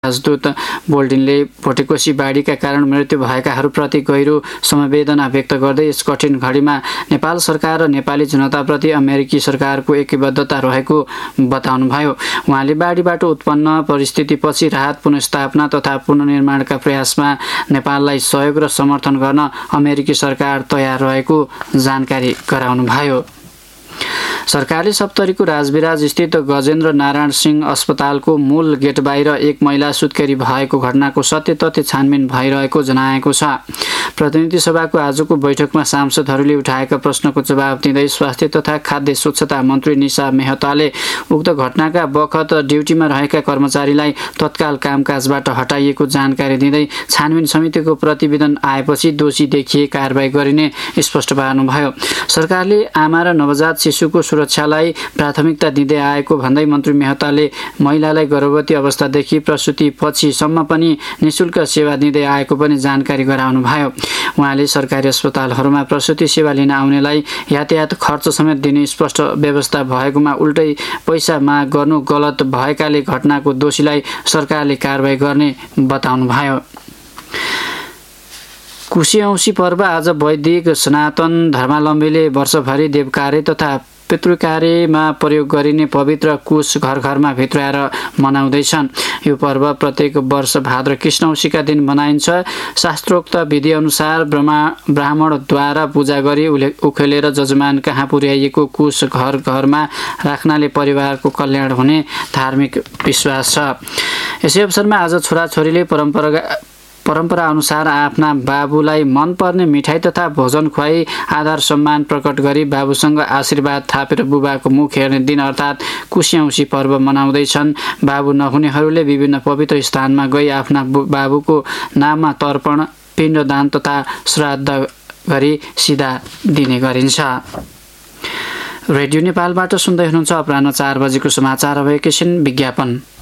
राजदूत बोल्टिनले भोटेकोसी बाढीका कारण मृत्यु भएकाहरूप्रति गहिरो समवेदना व्यक्त गर्दै यस कठिन घडीमा नेपाल सरकार र नेपाली जनताप्रति अमेरिकी सरकारको एकबद्धता रहेको बताउनुभयो। उहाँले बाढीबाट उत्पन्न परिस्थितिपछि राहत पुनर्स्थापना तथा पुनर्निर्माणका प्रयासमा नेपाललाई सहयोग र समर्थन गर्न अमेरिकी सरकार तयार रहेको जानकारी गराउनुभयो। सरकारले सप्तरीको राजविराज स्थित गजेन्द्र नारायण सिंह अस्पतालको मूल गेट बाहिर एक महिला सुत्केरी भएको घटनाको सत्य तथ्य छानबिन भइरहेको जनाएको छ। प्रतिनिधि सभाको आजको बैठकमा सांसदहरूले उठाएका प्रश्नको जवाब दिँदै स्वास्थ्य तथा खाद्य स्वच्छता मन्त्री निशा मेहताले उक्त घटनाका बखत ड्युटीमा रहेका कर्मचारीलाई तत्काल कामकाजबाट हटाइएको जानकारी दिँदै छानबिन समितिको प्रतिवेदन आएपछि दोषी देखिए कारबाही गरिने स्पष्ट पार्नुभयो। सरकारले आमा र नवजात शिशुको सुरक्षालाई प्राथमिकता दिँदै आएको भन्दै मन्त्री मेहताले महिलालाई गर्भवती अवस्थादेखि प्रसुति पछिसम्म पनि निःशुल्क सेवा दिँदै आएको पनि जानकारी गराउनुभयो। उहाँले सरकारी अस्पतालहरूमा प्रसुति सेवा लिन आउनेलाई यातायात खर्च समेत दिने स्पष्ट व्यवस्था भएकोमा उल्टै पैसा माग गर्नु गलत भएकाले घटनाको दोषीलाई सरकारले कारबाही गर्ने बताउनुभयो। कुशी औँसी पर्व आज वैदिक सनातन धर्मावलम्बीले वर्षभरि देवकार्य तथा पितृकार्यमा प्रयोग गरिने पवित्र कुश घर घरमा भित्राएर मनाउँदैछन्। यो पर्व प्रत्येक वर्ष भाद्र कृष्ण औँसीका दिन मनाइन्छ। शास्त्रोक्त विधि अनुसार ब्राह्मणद्वारा पूजा गरी उखेलेर जजमान कहाँ पुर्याइएको कुश घर घरमा राख्नाले परिवारको कल्याण हुने धार्मिक विश्वास छ। यसै अवसरमा आज छोराछोरीले परम्परा अनुसार आफ्ना बाबुलाई मनपर्ने मिठाई तथा भोजन खुवाई आदर सम्मान प्रकट गरी बाबुसँग आशीर्वाद थापेर बुबाको मुख हेर्ने दिन अर्थात् कुशी औँसी पर्व मनाउँदैछन्। बाबु नहुनेहरूले विभिन्न पवित्र स्थानमा गई आफ्ना बाबुको नाममा तर्पण पिण्डदान तथा श्राद्ध गरी सिधा दिने गरिन्छ। रेडियो नेपालबाट सुन्दै हुनुहुन्छ अपराह्न 4 बजेको समाचार। अब एकैछिन विज्ञापन।